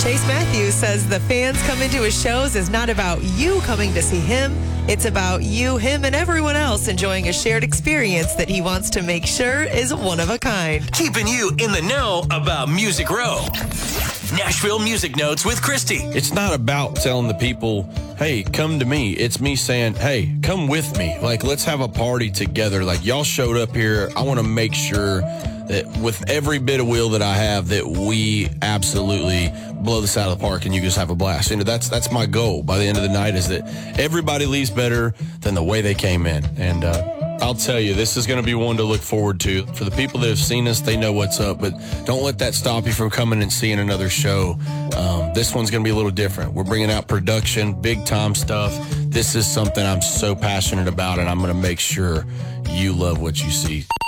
Chase Matthews says the fans coming to his shows is not about you coming to see him. It's about you, him, and everyone else enjoying a shared experience that he wants to make sure is one of a kind. Keeping you in the know about Music Row. Nashville Music Notes with Christy. It's not about telling the people, hey, come to me. It's me saying, hey, come with me. Like, let's have a party together. Like, y'all showed up here. I want to make sure that with every bit of will that I have, that we absolutely blow this out of the park and you just have a blast. You know, that's my goal by the end of the night, is that everybody leaves better than the way they came in. And I'll tell you, this is going to be one to look forward to. For the people that have seen us, they know what's up, but don't let that stop you from coming and seeing another show. This one's going to be a little different. We're bringing out production, big time stuff. This is something I'm so passionate about, and I'm going to make sure you love what you see.